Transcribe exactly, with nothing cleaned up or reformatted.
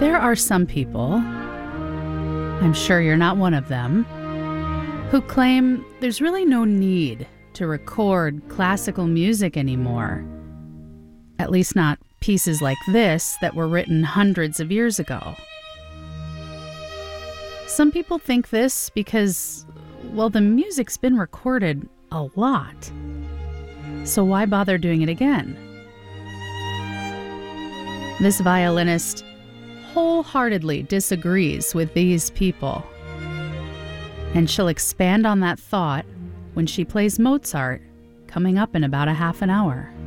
There are some people, I'm sure you're not one of them, who claim there's really no need to record classical music anymore. At least not pieces like this that were written hundreds of years ago. Some people think this because, well, the music's been recorded a lot. So why bother doing it again? This violinist wholeheartedly disagrees with these people. And she'll expand on that thought when she plays Mozart, coming up in about a half an hour.